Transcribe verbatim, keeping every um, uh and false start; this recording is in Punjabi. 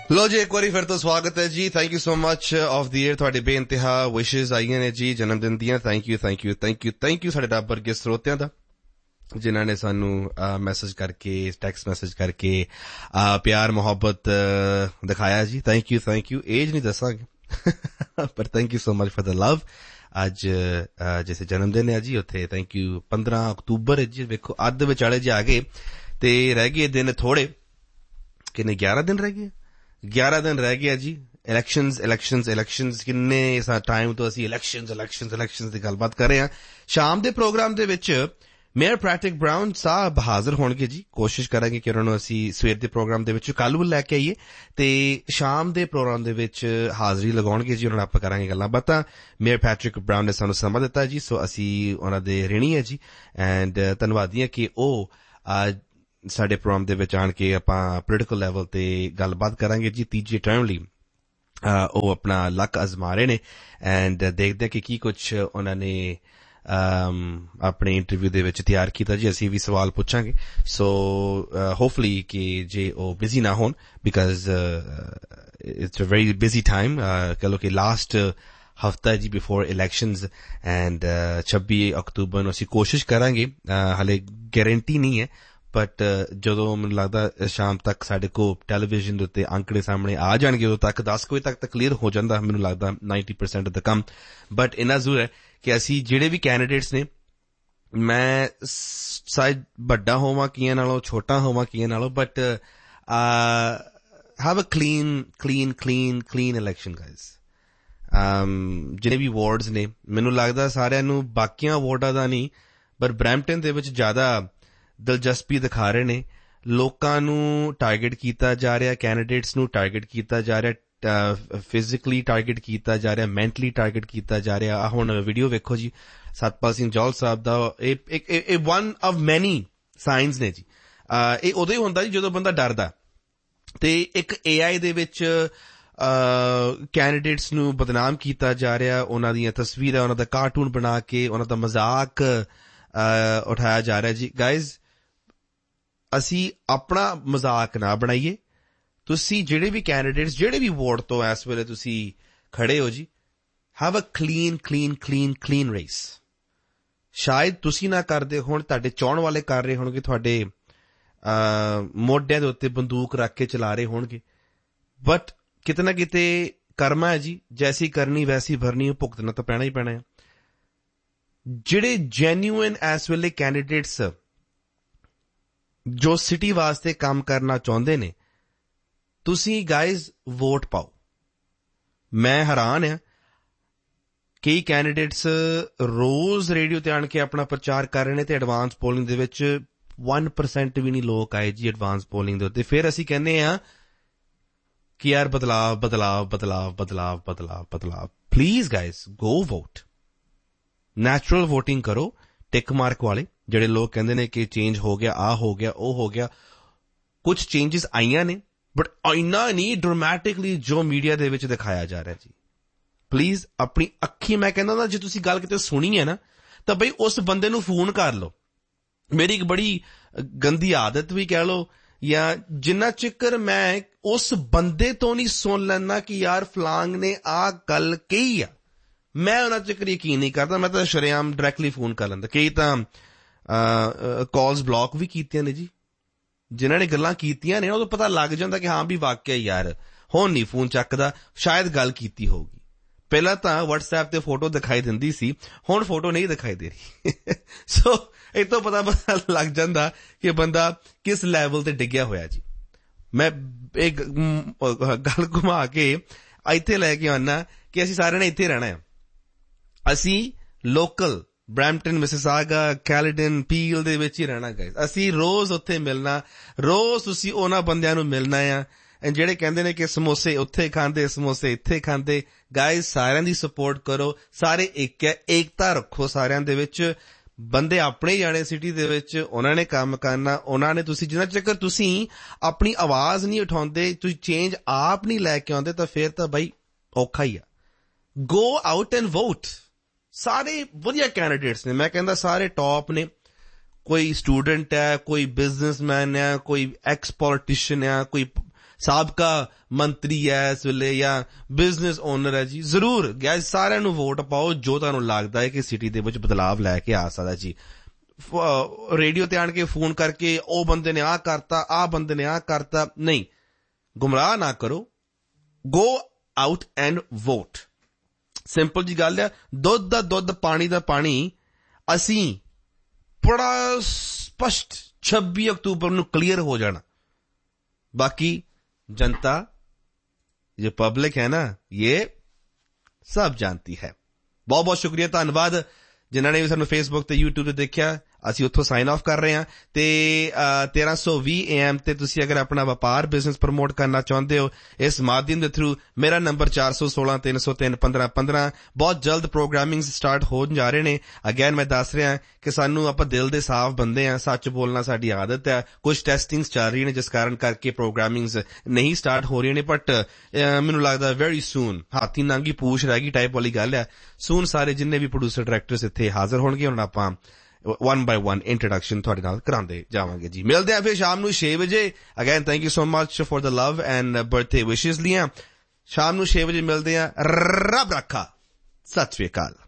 ਲੋ ਜੀ, ਇੱਕ ਵਾਰੀ ਫਿਰ ਤੋਂ ਸਵਾਗਤ ਹੈ ਜੀ. Thank you so much of the year. ਤੁਹਾਡੇ ਬੇਇੰਤਹਾ ਵਿਸ਼ੇਸ ਆਈਆਂ ਨੇ ਜੀ ਜਨਮ ਦਿਨ ਦੀਆਂ. Thank you thank you thank you thank you ਸਾਡੇ ਰੱਬ ਵਰਗੇ ਸਰੋਤਿਆਂ ਦਾ, ਜਿਨ੍ਹਾਂ ਨੇ ਸਾਨੂੰ ਮੈਸੇਜ ਕਰਕੇ, ਟੈਕਸਟ ਮੈਸੇਜ ਕਰਕੇ ਪਿਆਰ ਮੁਹੱਬਤ ਦਿਖਾਇਆ ਜੀ. Thank you thank you. Age ਨਹੀਂ ਦੱਸਾਂਗੇ ਪਰ thank you so much for the ਲਵ. ਅੱਜ ਜਿਸੇ ਜਨਮ ਦਿਨ ਹੈ ਜੀ ਉੱਥੇ ਥੈਂਕ ਯੂ. ਪੰਦਰਾਂ ਅਕਤੂਬਰ ਜੀ, ਵੇਖੋ ਅੱਧ ਵਿਚਾਲੇ ਜੀ ਆ ਗਏ ਤੇ ਰਹਿ ਗਏ ਦਿਨ ਥੋੜੇ. ਕਿੰਨੇ? ਗਿਆਰਾਂ ਦਿਨ ਰਹਿ ਗਏ. ਗਿਆਰਾਂ ਦਿਨ ਰਹਿ ਗਏ ਜੀ. ਇਲੈਕਸ਼ਨਸ ਇਲੈਕਸ਼ਨਸ ਇਲੈਕਸ਼ਨਸ ਕਿੰਨੇ ਟਾਈਮ ਤੋਂ ਅਸੀਂ ਇਲੈਕਸ਼ਨਸ ਇਲੈਕਸ਼ਨਸ ਇਲੈਕਸ਼ਨਸ ਦੀ ਗੱਲਬਾਤ ਕਰ ਰਹੇ ਹਾਂ. ਸ਼ਾਮ ਦੇ ਪ੍ਰੋਗਰਾਮ ਦੇ ਵਿੱਚ ਮੇਅਰ ਪੈਟਰਿਕ ਬਰਾਊਨ ਸਾਹਿਬ ਹਾਜ਼ਰ ਹੋਣਗੇ ਜੀ. ਕੋਸ਼ਿਸ਼ ਕਰਾਂਗੇ ਕਿ ਉਹਨਾਂ ਨੂੰ ਅਸੀਂ ਸਵੇਰ ਦੇ ਪ੍ਰੋਗਰਾਮ ਦੇ ਵਿੱਚ ਕੱਲ੍ਹ ਨੂੰ ਲੈ ਕੇ ਆਈਏ ਤੇ ਸ਼ਾਮ ਦੇ ਪ੍ਰੋਗਰਾਮ ਦੇ ਵਿੱਚ ਹਾਜ਼ਰੀ ਲਗਾਉਣਗੇ ਜੀ. ਉਹਨਾਂ ਨਾਲ ਆਪਾਂ ਕਰਾਂਗੇ ਗੱਲਾਂ ਬਾਤਾਂ. ਮੇਅਰ ਪੈਟਰਿਕ ਬਰਾਊਨ ਨੇ ਸਾਨੂੰ ਸਮਾਂ ਦਿੱਤਾ ਜੀ, ਸੋ ਅਸੀਂ ਉਹਨਾਂ ਦੇ ਰਿਣੀ ਹੈ ਜੀ ਐਂਡ ਧੰਨਵਾਦੀ ਹਾਂ ਕਿ ਉਹ ਸਾਡੇ ਪ੍ਰੋਗਰਾਮ ਦੇ ਵਿੱਚ ਆਣ ਕੇ ਆਪਾਂ ਪੋਲੀਟੀਕਲ ਲੈਵਲ ਤੇ ਗੱਲਬਾਤ ਕਰਾਂਗੇ ਜੀ. ਤੀਜੇ ਟਰਮ ਲਈ ਉਹ ਆਪਣਾ ਲੱਕ ਅਜ਼ਮਾ ਰਹੇ ਨੇ ਐਂਡ ਦੇਖਦੇ ਹਾਂ ਕਿ ਕੀ ਕੁਛ ਉਹਨਾਂ ਨੇ ਆਪਣੇ ਇੰਟਰਵਿਊ ਦੇ ਵਿੱਚ ਤਿਆਰ ਕੀਤਾ ਜੀ. ਅਸੀਂ ਵੀ ਸਵਾਲ ਪੁੱਛਾਂਗੇ. ਸੋ ਹੋਪਫੁਲੀ ਕਿ ਜੇ ਉਹ ਬਿਜ਼ੀ ਨਾ ਹੋਣ, because it's a very busy time. ਕਹ ਲਓ ਕਿ ਲਾਸਟ ਹਫ਼ਤਾ ਜੀ ਬਿਫੋਰ ਇਲੈਕਸ਼ਨਸ ਐਂਡ ਛੱਬੀ ਅਕਤੂਬਰ ਨੂੰ ਅਸੀਂ ਕੋਸ਼ਿਸ਼ ਕਰਾਂਗੇ. ਹਾਲੇ ਗਾਰੰਟੀ ਨਹੀਂ ਹੈ ਬਟ ਜਦੋਂ ਮੈਨੂੰ ਲੱਗਦਾ ਸ਼ਾਮ ਤੱਕ ਸਾਡੇ ਕੋਲ ਟੈਲੀਵਿਜ਼ਨ ਦੇ ਉੱਤੇ ਅੰਕੜੇ ਸਾਹਮਣੇ ਆ ਜਾਣਗੇ, ਉਦੋਂ ਤੱਕ ਦਸ ਕੁ ਵਜੇ ਤੱਕ ਤਾਂ ਕਲੀਅਰ ਹੋ ਜਾਂਦਾ ਮੈਨੂੰ ਲੱਗਦਾ ਨਾਈਨਟੀ ਪਰਸੈਂਟ ਦਾ ਕੰਮ. ਬਟ ਇੰਨਾ ਜ਼ਰੂਰ ਹੈ ਕਿ ਅਸੀਂ ਜਿਹੜੇ ਵੀ ਕੈਂਡੀਡੇਟਸ ਨੇ, ਮੈਂ ਸ਼ਾਇਦ ਵੱਡਾ ਹੋਵਾਂ ਕੀਆਂ ਨਾਲੋਂ, ਛੋਟਾ ਹੋਵਾਂ ਕੀਆਂ ਨਾਲੋਂ, but have a clean clean clean clean election guys. ਜਿਹੜੇ ਵੀ ਵਾਰਡਸ ਨੇ, ਮੈਨੂੰ ਲੱਗਦਾ ਸਾਰਿਆਂ ਨੂੰ ਬਾਕੀਆਂ ਵਾਰਡਾਂ ਦਾ ਨਹੀਂ ਪਰ ਬਰੈਂਪਟਨ ਦੇ ਵਿੱਚ ਜ਼ਿਆਦਾ ਦਿਲਚਸਪੀ ਦਿਖਾ ਰਹੇ ਨੇ. ਲੋਕਾਂ ਨੂੰ ਟਾਰਗੇਟ ਕੀਤਾ ਜਾ ਰਿਹਾ, ਕੈਂਡੀਡੇਟਸ ਨੂੰ ਟਾਰਗੇਟ ਕੀਤਾ ਜਾ ਰਿਹਾ, ਫਿਜ਼ੀਕਲੀ ਟਾਰਗੇਟ ਕੀਤਾ ਜਾ ਰਿਹਾ, ਮੈਂਟਲੀ ਟਾਰਗੇਟ ਕੀਤਾ ਜਾ ਰਿਹਾ. ਆ ਹੁਣ ਵੀਡੀਓ ਵੇਖੋ ਜੀ ਸਤਪਾਲ ਸਿੰਘ ਜੌਹਲ ਸਾਹਿਬ ਦਾ. ਇਹ ਵਨ ਆਫ ਮੈਨੀ ਸਾਈਨਸ ਨੇ ਜੀ. ਇਹ ਉਦੋਂ ਹੀ ਹੁੰਦਾ ਜੀ ਜਦੋਂ ਬੰਦਾ ਡਰਦਾ. ਤੇ ਇੱਕ ਏ ਆਈ ਦੇ ਵਿੱਚ ਕੈਂਡੀਡੇਟਸ ਨੂੰ ਬਦਨਾਮ ਕੀਤਾ ਜਾ ਰਿਹਾ, ਉਹਨਾਂ ਦੀਆਂ ਤਸਵੀਰਾਂ, ਉਹਨਾਂ ਦਾ ਕਾਰਟੂਨ ਬਣਾ ਕੇ ਉਹਨਾਂ ਦਾ ਮਜ਼ਾਕ ਉਠਾਇਆ ਜਾ ਰਿਹਾ ਜੀ. ਗਾਇਜ਼, ਅਸੀਂ ਆਪਣਾ ਮਜ਼ਾਕ ਨਾ ਬਣਾਈਏ. ਤੁਸੀਂ ਜਿਹੜੇ ਵੀ ਕੈਂਡੀਡੇਟਸ, ਜਿਹੜੇ ਵੀ ਵਾਰਡ ਤੋਂ ਇਸ ਵੇਲੇ ਤੁਸੀਂ ਖੜੇ ਹੋ ਜੀ, have a clean clean clean clean race. ਸ਼ਾਇਦ ਤੁਸੀਂ ਨਾ ਕਰਦੇ ਹੋਣ, ਤੁਹਾਡੇ ਚਾਹੁਣ ਵਾਲੇ ਕਰ ਰਹੇ ਹੋਣਗੇ, ਤੁਹਾਡੇ ਮੋਢਿਆਂ ਦੇ ਉੱਤੇ ਬੰਦੂਕ ਰੱਖ ਕੇ ਚਲਾ ਰਹੇ ਹੋਣਗੇ, ਬਟ ਕਿਤੇ ਨਾ ਕਿਤੇ ਕਰਮਾ ਹੈ ਜੀ. ਜੈਸੀ ਕਰਨੀ ਵੈਸੀ ਭਰਨੀ, ਭੁਗਤਣਾ ਤਾਂ ਪੈਣਾ ਹੀ ਪੈਣਾ ਹੈ. ਜਿਹੜੇ ਜੈਨੂਇਨ ਇਸ ਵੇਲੇ ਕੈਂਡੀਡੇਟਸ ਜੋ ਸਿਟੀ ਵਾਸਤੇ ਕੰਮ ਕਰਨਾ ਚਾਹੁੰਦੇ ਨੇ, ਤੁਸੀਂ ਗਾਇਜ਼ ਵੋਟ ਪਾਓ. ਮੈਂ ਹੈਰਾਨ ਹਾਂ, ਕਈ ਕੈਂਡੀਡੇਟਸ ਰੋਜ਼ ਰੇਡੀਓ ਤੇ ਆਣ ਕੇ ਆਪਣਾ ਪ੍ਰਚਾਰ ਕਰ ਰਹੇ ਨੇ ਤੇ ਐਡਵਾਂਸ ਪੋਲਿੰਗ ਦੇ ਵਿੱਚ ਇੱਕ ਪਰਸੈਂਟ ਵੀ ਨਹੀਂ ਲੋਕ ਆਏ ਜੀ ਐਡਵਾਂਸ ਪੋਲਿੰਗ ਦੇ ਉੱਤੇ. ਫਿਰ ਅਸੀਂ ਕਹਿੰਦੇ ਹਾਂ ਕਿ ਯਾਰ ਬਦਲਾਵ ਬਦਲਾਵ ਬਦਲਾਵ ਬਦਲਾਵ ਬਦਲਾਵ ਬਦਲਾਵ. Please guys, go vote. Natural voting ਕਰੋ, ਟਿਕ ਮਾਰਕ ਵਾਲੇ. ਜਿਹੜੇ ਲੋਕ ਕਹਿੰਦੇ ਨੇ ਕਿ ਚੇਂਜ ਹੋ ਗਿਆ, ਆਹ ਹੋ ਗਿਆ, ਉਹ ਹੋ ਗਿਆ, ਕੁਝ ਚੇਂਜਸ ਆਈਆਂ ਨੇ ਬਟ ਇੰਨਾ ਨਹੀਂ ਡਰਾਮੈਟਿਕਲੀ ਜੋ ਮੀਡੀਆ ਦੇ ਵਿੱਚ ਦਿਖਾਇਆ ਜਾ ਰਿਹਾ ਜੀ. ਪਲੀਜ਼ ਆਪਣੀ ਅੱਖੀ, ਮੈਂ ਕਹਿੰਦਾ ਨਾ, ਜੇ ਤੁਸੀਂ ਗੱਲ ਕਿਤੇ ਸੁਣੀ ਹੈ ਨਾ ਤਾਂ ਬਈ ਉਸ ਬੰਦੇ ਨੂੰ ਫੋਨ ਕਰ ਲਓ. ਮੇਰੀ ਇੱਕ ਬੜੀ ਗੰਦੀ ਆਦਤ ਵੀ ਕਹਿ ਲਓ, ਜਾਂ ਜਿੰਨਾ ਚਿਕਰ ਮੈਂ ਉਸ ਬੰਦੇ ਤੋਂ ਨਹੀਂ ਸੁਣ ਲੈਂਦਾ ਕਿ ਯਾਰ ਫਲਾਂਗ ਨੇ ਆਹ ਗੱਲ ਕਹੀ ਆ, ਮੈਂ ਉਹਨਾਂ ਚਿਕਰ ਯਕੀਨ ਨਹੀਂ ਕਰਦਾ. ਮੈਂ ਤਾਂ ਸ਼ਰੇਆਮ ਡਾਇਰੈਕਟਲੀ ਫੋਨ ਕਰ ਲੈਂਦਾ. ਕਈ ਤਾਂ ਕਾਲਸ ਬਲੌਕ ਵੀ ਕੀਤੀਆਂ ਨੇ ਜੀ. ਜਿਨ੍ਹਾਂ ਨੇ ਗੱਲਾਂ ਕੀਤੀਆਂ ਨੇ ਉਦੋਂ ਪਤਾ ਲੱਗ ਜਾਂਦਾ ਕਿ ਹਾਂ ਵੀ ਵਾਕਿਆ ਯਾਰ ਹੁਣ ਨਹੀਂ ਫੋਨ ਚੱਕਦਾ, ਸ਼ਾਇਦ ਗੱਲ ਕੀਤੀ ਹੋਊਗੀ. ਪਹਿਲਾਂ ਤਾਂ ਵਟਸਐਪ ਤੇ ਫੋਟੋ ਦਿਖਾਈ ਦਿੰਦੀ ਸੀ, ਹੁਣ ਫੋਟੋ ਨਹੀਂ ਦਿਖਾਈ ਦੇ ਰਹੀ. ਸੋ ਇਹ ਤੋਂ ਪਤਾ ਪਤਾ ਲੱਗ ਜਾਂਦਾ ਕਿ ਬੰਦਾ ਕਿਸ ਲੈਵਲ ਤੇ ਡਿੱਗਿਆ ਹੋਇਆ ਜੀ. ਮੈਂ ਇੱਕ ਗੱਲ ਘੁਮਾ ਕੇ ਇੱਥੇ ਲੈ ਕੇ ਆਉਣਾ ਕਿ ਅਸੀਂ ਸਾਰਿਆਂ ਨੇ ਇੱਥੇ ਰਹਿਣਾ ਹੈ. ਅਸੀਂ local Brampton, Mississauga, Caledon, peel ਦੇ ਵਿੱਚ ਹੀ ਰਹਿਣਾ ਗਾਇਜ਼. ਅਸੀਂ ਰੋਜ਼ ਉੱਥੇ ਮਿਲਣਾ, ਰੋਜ਼ ਤੁਸੀਂ ਉਹਨਾਂ ਬੰਦਿਆਂ ਨੂੰ ਮਿਲਣਾ ਆ ਜਿਹੜੇ ਕਹਿੰਦੇ ਨੇ ਕਿ ਸਮੋਸੇ ਉੱਥੇ ਖਾਂਦੇ, ਸਮੋਸੇ ਇੱਥੇ ਖਾਂਦੇ. ਗਾਇਜ਼, ਸਾਰਿਆਂ ਦੀ ਸਪੋਰਟ ਕਰੋ. ਸਾਰੇ ਇੱਕ ਹੈ, ਏਕਤਾ ਰੱਖੋ ਸਾਰਿਆਂ ਦੇ ਵਿੱਚ. ਬੰਦੇ ਆਪਣੇ ਜਾਣੇ ਸਿਟੀ ਦੇ ਵਿੱਚ, ਉਹਨਾਂ ਨੇ ਕੰਮ ਕਰਨਾ, ਉਹਨਾਂ ਨੇ, ਤੁਸੀਂ ਜਿੰਨਾ ਚਿਰ ਤੁਸੀਂ ਆਪਣੀ ਆਵਾਜ਼ ਨਹੀਂ ਉਠਾਉਂਦੇ, ਤੁਸੀਂ ਚੇਂਜ ਆਪ ਨਹੀਂ ਲੈ ਕੇ ਆਉਂਦੇ, ਤਾਂ ਫਿਰ ਤਾਂ ਬਈ ਔਖਾ ਹੀ ਆ. ਗੋ ਆਊਟ ਐਂਡ ਵੋਟ. ਸਾਰੇ ਵਧੀਆ ਕੈਂਡੀਡੇਟਸ ਨੇ, ਮੈਂ ਕਹਿੰਦਾ ਸਾਰੇ ਟੌਪ ਨੇ. ਕੋਈ ਸਟੂਡੈਂਟ ਹੈ, ਕੋਈ ਬਿਜ਼ਨਸਮੈਨ ਹੈ, ਕੋਈ ਐਕਸ ਪੋਲੀਟੀਸ਼ੀਅਨ ਹੈ, ਕੋਈ ਸਾਬਕਾ ਮੰਤਰੀ ਹੈ ਇਸ ਵੇਲੇ ਜਾਂ ਬਿਜ਼ਨਸ ਓਨਰ ਹੈ ਜੀ, ਜ਼ਰੂਰ ਗੈਸ ਸਾਰਿਆਂ ਨੂੰ ਵੋਟ ਪਾਓ ਜੋ ਤੁਹਾਨੂੰ ਲੱਗਦਾ ਹੈ ਕਿ ਸਿਟੀ ਦੇ ਵਿੱਚ ਬਦਲਾਵ ਲੈ ਕੇ ਆ ਸਕਦਾ ਜੀ। ਰੇਡੀਓ ਤੇ ਆਣ ਕੇ ਫੋਨ ਕਰਕੇ ਉਹ ਬੰਦੇ ਨੇ ਆਹ ਕਰਤਾ, ਆਹ ਬੰਦੇ ਨੇ ਆਹ ਕਰਤਾ, ਨਹੀਂ, ਗੁੰਮਰਾਹ ਨਾ ਕਰੋ। ਗੋ ਆਊਟ ਐਂਡ ਵੋਟ। ਸਿੰਪਲ ਜੀ ਗੱਲ ਆ, ਦੁੱਧ ਦਾ ਦੁੱਧ, ਪਾਣੀ ਦਾ ਪਾਣੀ। ਅਸੀਂ ਬੜਾ ਸਪਸ਼ਟ ਛੱਬੀ ਅਕਤੂਬਰ ਨੂੰ ਕਲੀਅਰ ਹੋ ਜਾਣਾ। ਬਾਕੀ जनता, ये पब्लिक है ना, ये सब जानती है। बहुत बहुत शुक्रिया, धन्यवाद जिन्होंने भी सानू फेसबुक ते यूट्यूब ते देखा। ਅਸੀਂ ਉੱਥੋਂ ਸਾਈਨ ਆਫ ਕਰ ਰਹੇ ਹਾਂ ਤੇ ਤੇਰਾਂ ਸੌ ਵੀਹ ਏ ਐਮ ਤੇ ਤੁਸੀਂ ਅਗਰ ਆਪਣਾ ਵਪਾਰ ਬਿਜ਼ਨਸ ਪ੍ਰਮੋਟ ਕਰਨਾ ਚਾਹੁੰਦੇ ਹੋ ਇਸ ਮਾਧਿਅਮ ਦੇ ਥਰੂ, ਮੇਰਾ ਨੰਬਰ ਚਾਰ ਸੌ ਸੋਲਾਂ ਤਿੰਨ ਸੌ ਤਿੰਨ ਪੰਦਰਾਂ ਪੰਦਰਾਂ। ਬਹੁਤ ਜਲਦ ਪ੍ਰੋਗਰਾਮਿੰਗ ਸਟਾਰਟ ਹੋਣ ਜਾ ਰਹੇ ਨੇ। ਅਗੇਨ ਮੈਂ ਦੱਸ ਰਿਹਾ ਕਿ ਸਾਨੂੰ, ਆਪਾਂ ਦਿਲ ਦੇ ਸਾਫ਼ ਬੰਦੇ ਹਾਂ, ਸੱਚ ਬੋਲਣਾ ਸਾਡੀ ਆਦਤ ਹੈ। ਕੁਝ ਟੈਸਟਿੰਗਸ ਚੱਲ ਰਹੀਆਂ ਨੇ ਜਿਸ ਕਾਰਨ ਕਰਕੇ ਪ੍ਰੋਗਰਾਮਿੰਗਸ ਨਹੀਂ ਸਟਾਰਟ ਹੋ ਰਹੀਆਂ ਨੇ, ਬਟ ਮੈਨੂੰ ਲੱਗਦਾ ਵੈਰੀ ਸੂਨ, ਹਾਥੀ ਨਾਂਗੀ ਪੂਛ ਰਹਿ ਗਈ ਟਾਈਪ ਵਾਲੀ ਗੱਲ ਹੈ। ਸੂਨ ਸਾਰੇ ਜਿੰਨੇ ਵੀ ਪ੍ਰੋਡਿਊਸਰ ਡਾਇਰੈਕਟਰਸ ਇੱਥੇ ਹਾਜ਼ਰ ਹੋਣਗੇ, ਉਹਨਾਂ ਆਪਾਂ one by one ਇੰਟਰੋਡਕਸ਼ਨ ਤੁਹਾਡੇ ਨਾਲ ਕਰਾਉਂਦੇ ਜਾਵਾਂਗੇ ਜੀ। ਮਿਲਦੇ ਆ ਫਿਰ ਸ਼ਾਮ ਨੂੰ ਛੇ ਵਜੇ। Again thank you so much for the love and birthday ਵਿਸ਼ੇਸ ਲੀਆਂ। ਸ਼ਾਮ ਨੂੰ ਛੇ ਵਜੇ ਮਿਲਦੇ ਆ। ਰੱਬ ਰੱਖਾ। ਸਤਿ ਸ੍ਰੀ ਅਕਾਲ।